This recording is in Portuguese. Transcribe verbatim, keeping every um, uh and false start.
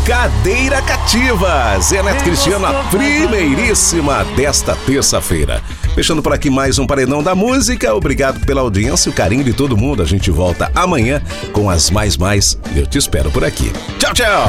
Cadeira Cativa. Zé Neto Cristiano, a primeiríssima desta terça-feira. Fechando por aqui mais um Paredão da Música. Obrigado pela audiência e o carinho de todo mundo. A gente volta amanhã com as mais mais e eu te espero por aqui. Tchau, tchau!